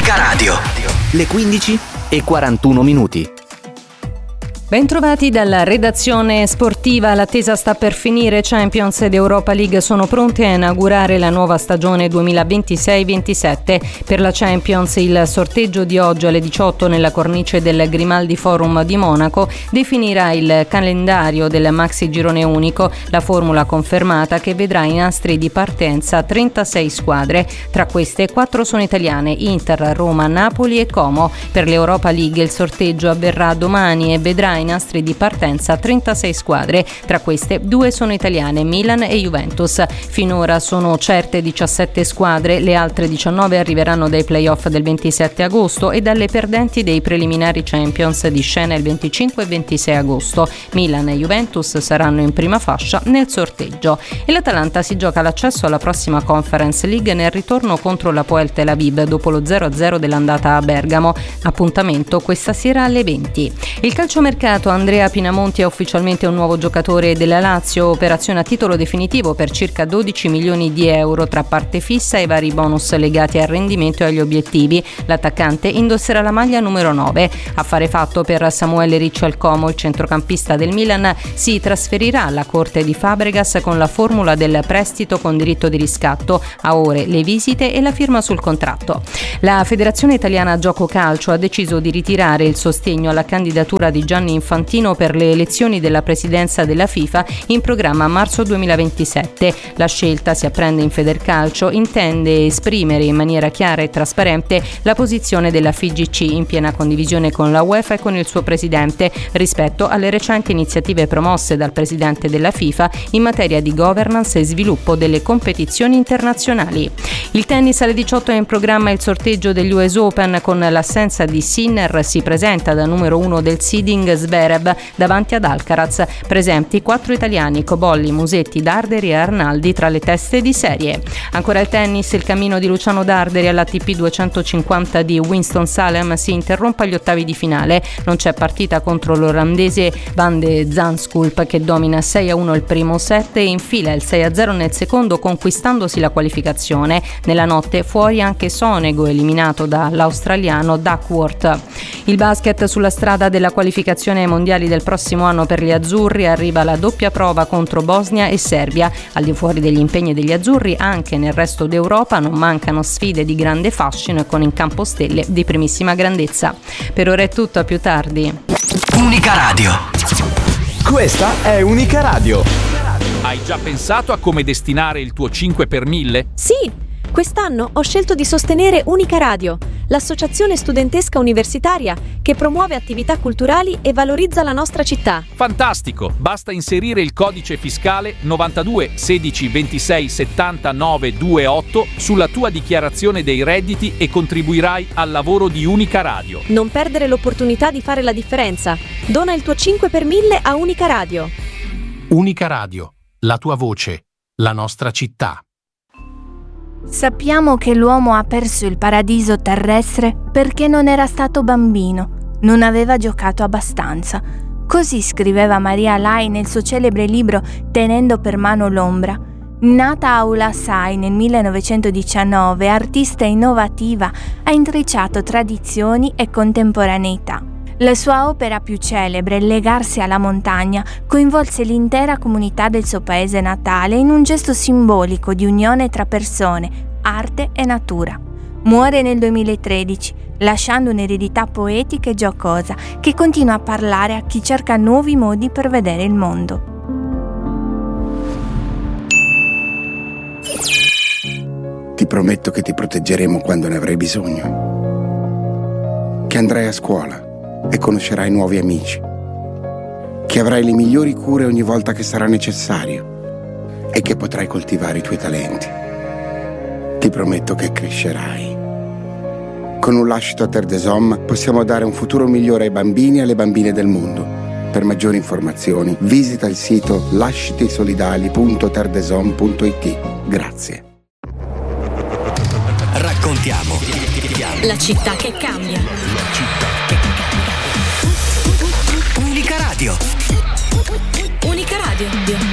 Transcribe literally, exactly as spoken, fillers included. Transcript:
Unica Radio. Le quindici e quarantuno minuti. Bentrovati dalla redazione sportiva. L'attesa sta per finire. Champions ed Europa League sono pronte a inaugurare la nuova stagione duemilaventisei ventisette. Per la Champions il sorteggio di oggi alle diciotto nella cornice del Grimaldi Forum di Monaco definirà il calendario del maxi girone unico, la formula confermata che vedrà i nastri di partenza trentasei squadre. Tra queste quattro sono italiane: Inter, Roma, Napoli e Como. Per l'Europa League il sorteggio avverrà domani e vedrà i nastri di partenza trentasei squadre, tra queste due sono italiane, Milan e Juventus. Finora sono certe diciassette squadre, le altre diciannove arriveranno dai playoff del ventisette agosto e dalle perdenti dei preliminari Champions di scena il venticinque e ventisei agosto. Milan e Juventus saranno in prima fascia nel sorteggio. E l'Atalanta si gioca l'accesso alla prossima Conference League nel ritorno contro l'Hapoel Tel Aviv dopo lo zero a zero dell'andata a Bergamo. Appuntamento questa sera alle venti. Il calciomercato Andrea Pinamonti è ufficialmente un nuovo giocatore della Lazio, operazione a titolo definitivo per circa dodici milioni di euro tra parte fissa e vari bonus legati al rendimento e agli obiettivi. L'attaccante indosserà la maglia numero nove. Affare fatto per Samuele Riccio al Como. Il centrocampista del Milan si trasferirà alla corte di Fabregas con la formula del prestito con diritto di riscatto, a ore le visite e la firma sul contratto. La Federazione Italiana Gioco Calcio ha deciso di ritirare il sostegno alla candidatura di Gianni Infantino per le elezioni della presidenza della FIFA in programma a marzo duemilaventisette. La scelta, si apprende in Federcalcio, intende esprimere in maniera chiara e trasparente la posizione della F I G C in piena condivisione con la UEFA e con il suo presidente rispetto alle recenti iniziative promosse dal presidente della FIFA in materia di governance e sviluppo delle competizioni internazionali. Il tennis alle diciotto è in programma il sorteggio degli U S Open. Con l'assenza di Sinner si presenta da numero uno del seeding Zverev davanti ad Alcaraz. Presenti quattro italiani: Cobolli, Musetti, Darderi e Arnaldi tra le teste di serie. Ancora il tennis, il cammino di Luciano Darderi all'A T P duecentocinquanta di Winston-Salem si interrompe agli ottavi di finale. Non c'è partita contro l'olandese Van de Zandschulp, che domina sei a uno il primo set e infila il sei a zero nel secondo, conquistandosi la qualificazione. Nella notte fuori anche Sonego, eliminato dall'australiano Duckworth. Il basket: sulla strada della qualificazione ai mondiali del prossimo anno per gli azzurri arriva la doppia prova contro Bosnia e Serbia. Al di fuori degli impegni degli azzurri, anche nel resto d'Europa non mancano sfide di grande fascino e con in campo stelle di primissima grandezza. Per ora è tutto, a più tardi. Unica Radio. Questa è Unica Radio. Hai già pensato a come destinare il tuo cinque per mille? Sì! Quest'anno ho scelto di sostenere Unica Radio, l'associazione studentesca universitaria che promuove attività culturali e valorizza la nostra città. Fantastico! Basta inserire il codice fiscale novantadue sedici ventisei settantanove ventotto sulla tua dichiarazione dei redditi e contribuirai al lavoro di Unica Radio. Non perdere l'opportunità di fare la differenza. Dona il tuo cinque per mille a Unica Radio. Unica Radio, la tua voce, la nostra città. Sappiamo che l'uomo ha perso il paradiso terrestre perché non era stato bambino, non aveva giocato abbastanza. Così scriveva Maria Lai nel suo celebre libro Tenendo per mano l'ombra. Nata a Ulasai nel millenovecentodiciannove, artista innovativa, ha intrecciato tradizioni e contemporaneità. La sua opera più celebre, Legarsi alla montagna, coinvolse l'intera comunità del suo paese natale in un gesto simbolico di unione tra persone, arte e natura. Muore nel duemilatredici, lasciando un'eredità poetica e giocosa che continua a parlare a chi cerca nuovi modi per vedere il mondo. Ti prometto che ti proteggeremo quando ne avrai bisogno. Che andrai a scuola e conoscerai nuovi amici, che avrai le migliori cure ogni volta che sarà necessario e che potrai coltivare i tuoi talenti. Ti prometto che crescerai. Con un lascito Terre des Hommes possiamo dare un futuro migliore ai bambini e alle bambine del mondo. Per maggiori informazioni visita il sito lascitisolidali punto terre des hommes punto it. Grazie. Raccontiamo la città che cambia. La città che cambia. Unica Radio. Unica Radio.